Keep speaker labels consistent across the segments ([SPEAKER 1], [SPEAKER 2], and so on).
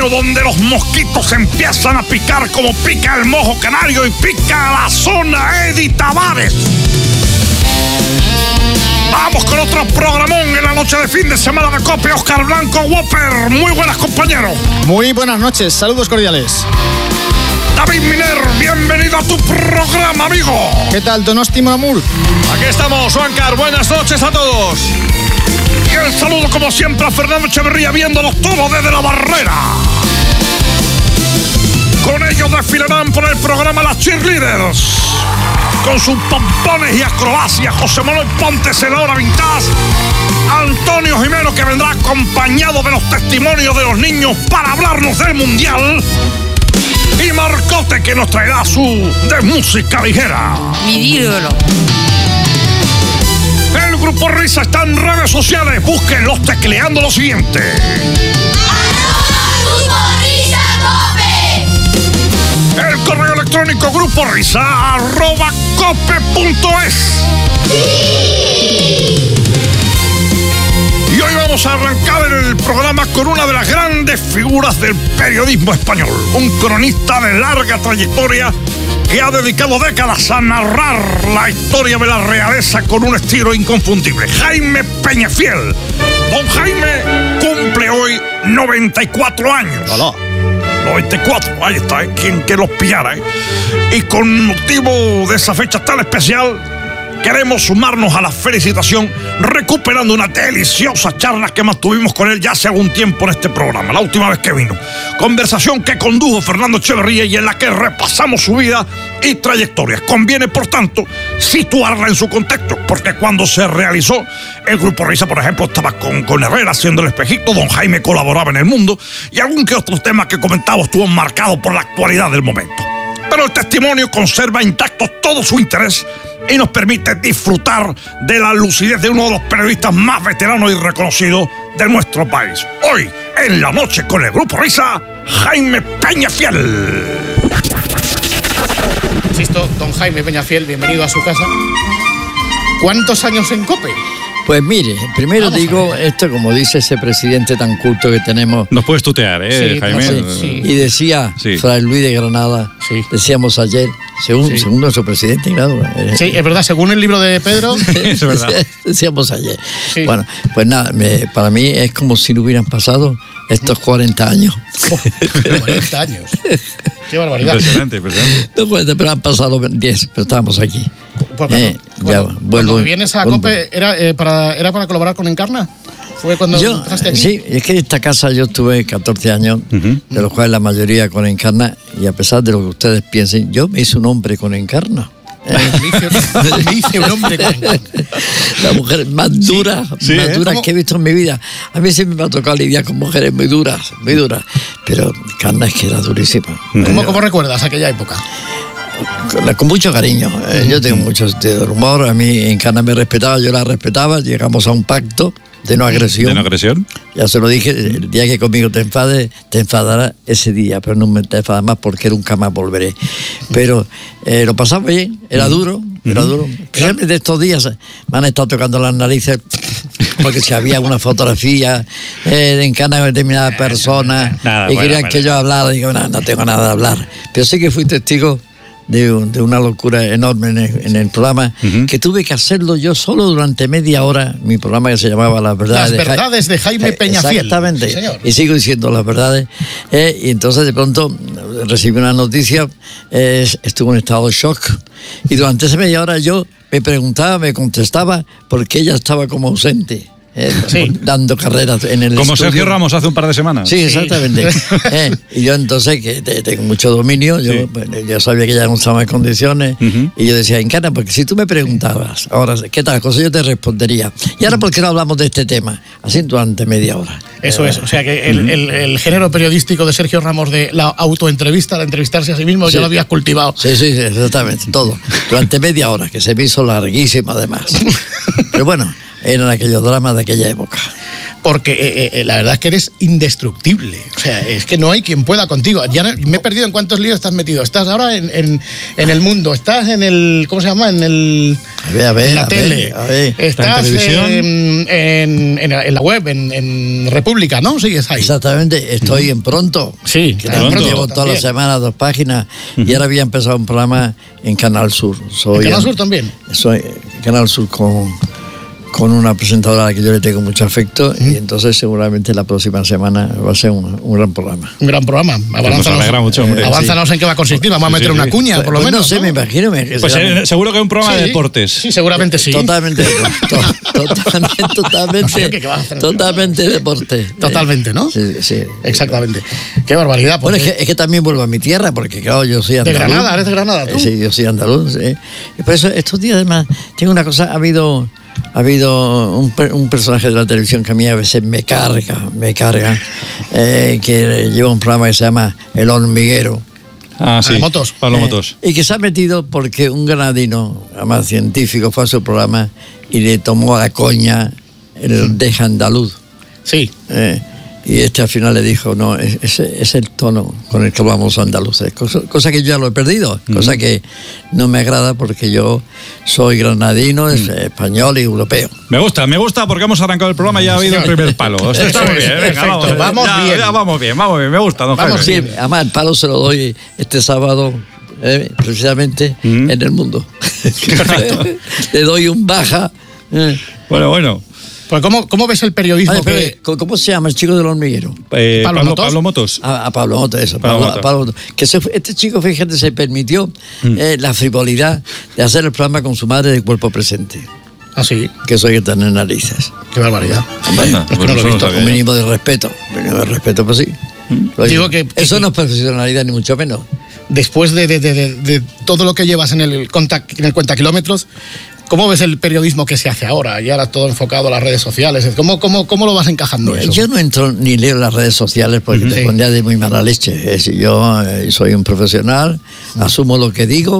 [SPEAKER 1] verano donde los mosquitos empiezan a picar como pica el mojo canario y pica la zona Edith Tavares. Vamos con otro programón en la noche de fin de semana de COPE. Oscar Blanco, Whopper. Muy buenas, compañeros.
[SPEAKER 2] Muy buenas noches, saludos cordiales.
[SPEAKER 1] David Miner, bienvenido a tu programa, amigo.
[SPEAKER 2] ¿Qué tal, Donosti Amur?
[SPEAKER 3] Aquí estamos, Juancar, buenas noches a todos.
[SPEAKER 1] Y el saludo, como siempre, a Fernando Echeverría, viéndolos todos desde la barrera. Con ellos desfilarán por el programa las cheerleaders. Con sus pompones y acrobacias, José Manuel Pontes en la hora vintage, Antonio Jimeno, que vendrá acompañado de los testimonios de los niños para hablarnos del Mundial, y Marcote, que nos traerá su de música ligera.
[SPEAKER 4] Mi ídolo.
[SPEAKER 1] El Grupo Risa está en redes sociales, búsquenlos tecleando lo siguiente: el correo electrónico gruporisa@cope.es. Y hoy vamos a arrancar el programa con una de las grandes figuras del periodismo español, un cronista de larga trayectoria que ha dedicado décadas a narrar la historia de la realeza con un estilo inconfundible, Jaime Peñafiel. Don Jaime cumple hoy 94 años.
[SPEAKER 2] Hola.
[SPEAKER 1] 94, ahí está, quien que los pillara. Y con motivo de esa fecha tan especial, queremos sumarnos a la felicitación, recuperando una deliciosa charla que mantuvimos con él ya hace algún tiempo en este programa, la última vez que vino. Conversación que condujo Fernando Echeverría y en la que repasamos su vida y trayectoria. Conviene, por tanto, situarla en su contexto, porque cuando se realizó el Grupo Risa, por ejemplo, estaba con Herrera haciendo el espejito, don Jaime colaboraba en El Mundo, y algún que otro tema que comentaba estuvo marcado por la actualidad del momento. Pero el testimonio conserva intacto todo su interés y nos permite disfrutar de la lucidez de uno de los periodistas más veteranos y reconocidos de nuestro país. Hoy, en la noche con el Grupo Risa, Jaime Peñafiel.
[SPEAKER 5] Insisto, don Jaime Peñafiel, bienvenido a su casa. ¿Cuántos años en COPE?
[SPEAKER 6] Pues mire, primero digo esto, como dice ese presidente tan culto que tenemos.
[SPEAKER 3] Nos puedes tutear,
[SPEAKER 5] Sí,
[SPEAKER 3] Jaime.
[SPEAKER 5] sí.
[SPEAKER 6] Y decía Fray Luis de Granada, decíamos ayer, según nuestro presidente, claro.
[SPEAKER 5] Sí, es verdad, según el libro de Pedro.
[SPEAKER 3] Es verdad.
[SPEAKER 6] Decíamos ayer.
[SPEAKER 5] Sí.
[SPEAKER 6] Bueno, pues nada, para mí es como si no hubieran pasado estos 40 años.
[SPEAKER 5] 40 años. Qué barbaridad.
[SPEAKER 3] Impresionante.
[SPEAKER 6] No, pero han pasado 10, pero estábamos aquí.
[SPEAKER 5] Cuando vienes a COPE, ¿era para colaborar con Encarna? ¿Fue cuando empezaste aquí?
[SPEAKER 6] Sí, es que en esta casa yo estuve 14 años, de los cuales la mayoría con Encarna, y a pesar de lo que ustedes piensen, yo me hice un hombre con Encarna.
[SPEAKER 5] Me hice un hombre con Encarna.
[SPEAKER 6] La mujer más dura, que he visto en mi vida. A mí siempre me ha tocado lidiar con mujeres muy duras, pero Encarna es que era durísima.
[SPEAKER 5] ¿Cómo recuerdas aquella época?
[SPEAKER 6] Con mucho cariño. Yo tengo mucho sentido del humor. A mí Encarna me respetaba, yo la respetaba. Llegamos a un pacto de no agresión.
[SPEAKER 3] ¿De no agresión?
[SPEAKER 6] Ya se lo dije, el día que conmigo te enfades, te enfadarás ese día, pero no me te enfadas más porque nunca más volveré. Pero lo pasamos bien, era duro. Especialmente estos días me han estado tocando las narices porque si había una fotografía de Encarna de determinada persona y querían que yo hablara, digo, no tengo nada de hablar. Pero sí que fui testigo de una locura enorme en el programa, que tuve que hacerlo yo solo durante media hora, mi programa que se llamaba Las Verdades
[SPEAKER 5] de Jaime Peñafiel.
[SPEAKER 6] Exactamente,
[SPEAKER 5] sí,
[SPEAKER 6] y sigo diciendo las verdades, y entonces de pronto recibí una noticia, estuve en estado de shock, y durante esa media hora yo me preguntaba, me contestaba, porque ella estaba como ausente. Dando carreras en el
[SPEAKER 3] como
[SPEAKER 6] estudio.
[SPEAKER 3] Sergio Ramos hace un par de semanas.
[SPEAKER 6] Sí, exactamente. Y yo entonces, que tengo mucho dominio, yo sabía que ella no estaba en condiciones, y yo decía, Encarna, porque si tú me preguntabas, ahora, ¿qué tal cosa? Yo te respondería. Y ahora, ¿por qué no hablamos de este tema? Así durante media hora.
[SPEAKER 5] Eso es, o sea que el género periodístico de Sergio Ramos de la autoentrevista, de entrevistarse a sí mismo, ya lo habías cultivado.
[SPEAKER 6] Sí, exactamente, todo. Durante media hora, que se me hizo larguísimo además. Pero bueno, eran aquellos dramas de aquella época.
[SPEAKER 5] porque la verdad es que eres indestructible. O sea, es que no hay quien pueda contigo. Ya me he perdido en cuántos líos estás metido. Estás ahora en el mundo, estás en el, ¿cómo se llama? En la tele. Estás en la web, en República, ¿no? Sigues ahí.
[SPEAKER 6] Exactamente, estoy en Pronto.
[SPEAKER 5] Sí,
[SPEAKER 6] que llevo toda la semana 2 páginas y ahora había empezado un programa en Canal Sur.
[SPEAKER 5] ¿En Canal Sur también?
[SPEAKER 6] Soy Canal Sur con una presentadora a la que yo le tengo mucho afecto y entonces seguramente la próxima semana va a ser un gran programa.
[SPEAKER 5] Un gran programa. Avánzanos en qué va a consistir. Vamos a meter una cuña, por lo menos.
[SPEAKER 6] No sé, me imagino.
[SPEAKER 3] Seguro que es un programa de deportes.
[SPEAKER 5] Sí, seguramente sí.
[SPEAKER 6] Totalmente deporte.
[SPEAKER 5] Totalmente, ¿no?
[SPEAKER 6] Sí.
[SPEAKER 5] Exactamente. Qué barbaridad.
[SPEAKER 6] Bueno, es que también vuelvo a mi tierra, porque claro, yo soy andaluz.
[SPEAKER 5] ¿De Granada? ¿Eres de Granada tú?
[SPEAKER 6] Sí, yo soy andaluz. Y por eso estos días además tengo una cosa, ha habido un personaje de la televisión que a mí a veces me carga, que lleva un programa que se llama El Hormiguero.
[SPEAKER 3] Ah, sí, Pablo Motos.
[SPEAKER 6] Y que se ha metido porque un granadino, además científico, fue a su programa y le tomó a la coña el deja andaluz.
[SPEAKER 5] Sí.
[SPEAKER 6] Y al final le dijo, no, ese es el tono con el que hablamos andaluces. Cosa que yo ya lo he perdido, cosa que no me agrada porque yo soy granadino, español y europeo.
[SPEAKER 3] Me gusta porque hemos arrancado el programa y ya ha habido el primer palo. Está muy bien, venga, vamos bien, me gusta, don Jaime.
[SPEAKER 6] Sí, además el palo se lo doy este sábado, precisamente en El Mundo. Le doy un baja.
[SPEAKER 3] Bueno.
[SPEAKER 5] Pues ¿cómo ves el periodismo?
[SPEAKER 6] ¿Cómo se llama el chico del hormiguero?
[SPEAKER 3] Pablo Motos.
[SPEAKER 6] A Pablo Motos, eso. Pablo Motos. Este chico, fíjate, se permitió la frivolidad de hacer el programa con su madre de cuerpo presente.
[SPEAKER 5] ¿Ah, sí?
[SPEAKER 6] Que eso hay que tener narices.
[SPEAKER 5] Qué barbaridad.
[SPEAKER 6] Es que no lo he visto. Un mínimo de respeto. Pues sí.
[SPEAKER 5] Digo que
[SPEAKER 6] eso no es profesionalidad, ni mucho menos.
[SPEAKER 5] Después de todo lo que llevas en el cuentakilómetros, ¿cómo ves el periodismo que se hace ahora? Y ahora todo enfocado a las redes sociales. ¿Cómo lo vas encajando eso?
[SPEAKER 6] Yo no entro ni leo las redes sociales porque te pondría de muy mala leche. Yo soy un profesional, asumo lo que digo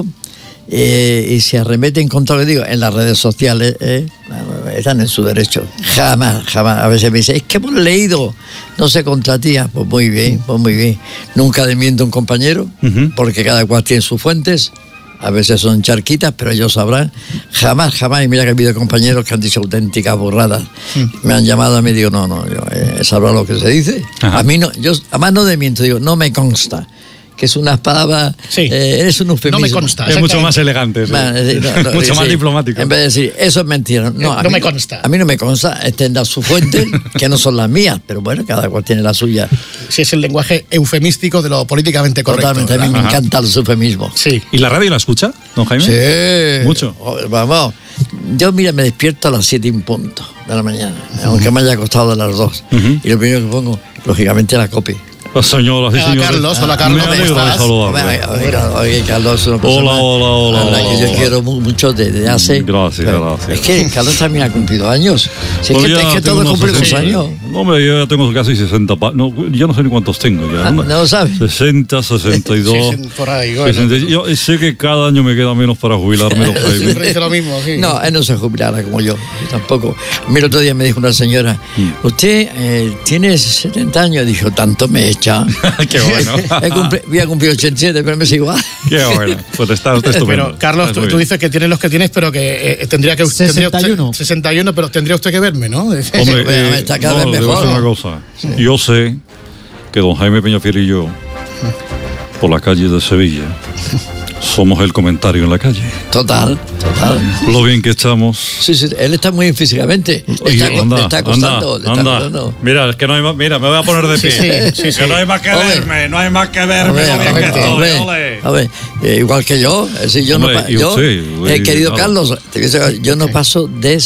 [SPEAKER 6] y si arremeten contra lo que digo en las redes sociales, están en su derecho. Jamás. A veces me dicen, es que hemos leído, no sé, contra ti. Pues muy bien. Nunca desmiento a un compañero porque cada cual tiene sus fuentes. A veces son charquitas, pero ellos sabrán. Jamás. Y mira que ha habido compañeros que han dicho auténticas burradas. Me han llamado a mí y digo, no, yo he sabrado lo que se dice. Ajá. A mí no, yo además no desmiento, digo, no me consta. Que es unas palabras, es un eufemismo.
[SPEAKER 5] No me consta.
[SPEAKER 3] Es mucho más elegante. Sí. Mucho más diplomático.
[SPEAKER 6] En vez de decir, eso es mentira. No
[SPEAKER 5] me consta.
[SPEAKER 6] A mí no me consta, tendrá su fuente, que no son las mías, pero bueno, cada cual tiene la suya.
[SPEAKER 5] Sí, es el lenguaje eufemístico de lo políticamente correcto.
[SPEAKER 6] Totalmente, a mí me encanta el eufemismo.
[SPEAKER 5] Sí.
[SPEAKER 3] ¿Y la radio la escucha, don Jaime?
[SPEAKER 6] Sí.
[SPEAKER 3] Mucho.
[SPEAKER 6] Vamos. Yo, mira, me despierto a las 7 en punto de la mañana, aunque me haya acostado a las 2. Y lo primero que pongo, lógicamente, la copia.
[SPEAKER 3] Señoras y señores.
[SPEAKER 5] Hola, Carlos.
[SPEAKER 3] Me alegro de saludarle.
[SPEAKER 6] Oye, Carlos, es una persona
[SPEAKER 3] hola.
[SPEAKER 6] que yo quiero mucho desde hace.
[SPEAKER 3] Gracias.
[SPEAKER 6] Es que Carlos también ha cumplido años. Es que todos cumplimos años.
[SPEAKER 3] Hombre, yo ya tengo casi 60. No, yo no sé ni cuántos tengo ya.
[SPEAKER 6] ¿No lo sabes?
[SPEAKER 3] 60, 62.
[SPEAKER 5] Por ahí, bueno.
[SPEAKER 3] 60, yo sé que cada año me queda menos para jubilarme.
[SPEAKER 5] Siempre dice lo mismo, sí.
[SPEAKER 6] No, él no se jubilará como yo tampoco. Mira, el otro día me dijo una señora, usted tiene 70 años. Dijo, tanto me echa.
[SPEAKER 3] Qué bueno.
[SPEAKER 6] Voy a cumplir 87, pero me es igual.
[SPEAKER 3] Qué bueno. Pues está usted estupendo.
[SPEAKER 5] Pero, Carlos, tú dices que tienes los que tienes, pero que tendría que... 61, pero tendría usted que verme, ¿no?
[SPEAKER 3] Hombre,
[SPEAKER 6] está cada vez mejor.
[SPEAKER 3] Voy a decir una cosa. Sí. Yo sé que don Jaime Peñafiel y yo, por la calle de Sevilla, somos el comentario en la calle.
[SPEAKER 6] Total.
[SPEAKER 3] Lo bien que estamos.
[SPEAKER 6] Sí, él está muy bien físicamente. Le está costando.
[SPEAKER 3] Mira, es que no hay más. Mira, me voy a poner de pie. Sí. Que no hay más que verme, no hay más que verme.
[SPEAKER 6] A ver, igual que yo. Querido Carlos, yo no paso de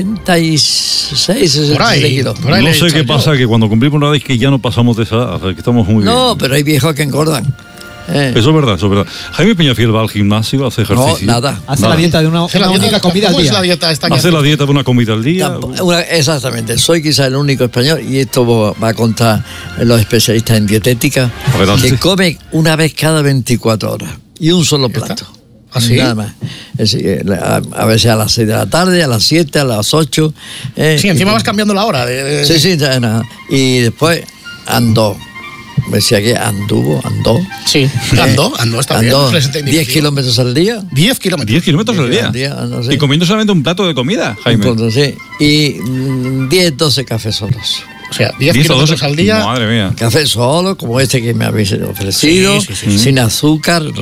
[SPEAKER 6] 66 kilos.
[SPEAKER 3] No sé qué pasa, que cuando cumplimos una vez que ya no pasamos de esa edad, o sea, que estamos muy bien.
[SPEAKER 6] No, pero hay viejos que engordan.
[SPEAKER 3] Eso es verdad. Jaime Peñafiel va al gimnasio, hace ejercicio.
[SPEAKER 6] No, nada.
[SPEAKER 4] Hace la dieta de una comida al día.
[SPEAKER 5] Es la dieta esta
[SPEAKER 3] hace la dieta de una comida al día.
[SPEAKER 6] Exactamente. Soy quizás el único español, y esto va a contar los especialistas en dietética, que come una vez cada 24 horas y un solo plato.
[SPEAKER 5] ¿Ah, sí?
[SPEAKER 6] Nada más. Es decir, a veces a las 6 de la tarde, a las 7, a las 8.
[SPEAKER 5] Sí, encima vas cambiando la hora.
[SPEAKER 6] Sí, nada. Y después andó. Me decía que andó.
[SPEAKER 5] Sí, andó, está bien.
[SPEAKER 6] 10 kilómetros al día.
[SPEAKER 5] 10 kilómetros.
[SPEAKER 3] 10 kilómetros al día.
[SPEAKER 6] No sé.
[SPEAKER 3] Y comiendo solamente un plato de comida, Jaime.
[SPEAKER 6] Sí. Y 10, 12 cafés solos.
[SPEAKER 5] O sea, 10 kilómetros al día.
[SPEAKER 3] Madre mía.
[SPEAKER 6] Café solo, como este que me habéis ofrecido,
[SPEAKER 5] Sí.
[SPEAKER 6] sin azúcar,